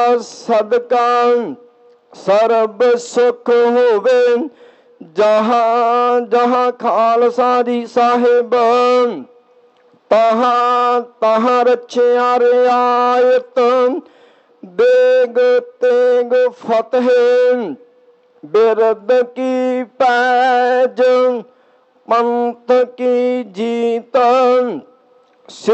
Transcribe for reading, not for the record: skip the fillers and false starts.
ਸਦਕਾ ਸਰਬ ਸੁਖ ਹੋਵੇ। ਜਹਾਂ ਜਹਾਂ ਖਾਲਸਾ ਜੀ ਸਾਹਿਬ ਤਹਾਂ ਤਹਾਂ ਰਚਿਆ ਰਿਆਇਤ। ਬੇਗ ਤੇਗ ਫਤਿਹ ਬਿਰਦ ਕੀ ਪੈਜ ਪੰਥ ਕੀ ਜੀਤ।